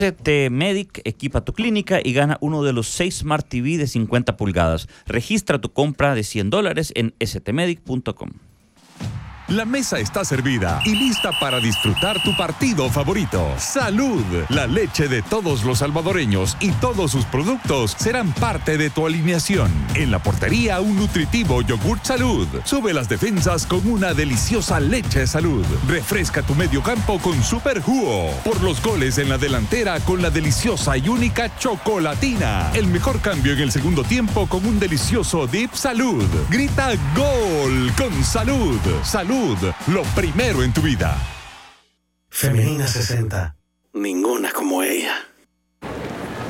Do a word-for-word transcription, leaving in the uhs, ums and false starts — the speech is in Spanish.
S T Medic equipa tu clínica y gana uno de los seis Smart T V de cincuenta pulgadas. Registra tu compra de cien dólares en s t medic punto com. La mesa está servida y lista para disfrutar tu partido favorito. ¡Salud! La leche de todos los salvadoreños y todos sus productos serán parte de tu alineación. En la portería, un nutritivo yogurt Salud. Sube las defensas con una deliciosa leche Salud. Refresca tu medio campo con Super Jugo. Por los goles en la delantera con la deliciosa y única Chocolatina. El mejor cambio en el segundo tiempo con un delicioso Dip Salud. Grita ¡Gol! Con Salud. Salud. Lo primero en tu vida. Femenina sesenta. Ninguna como ella.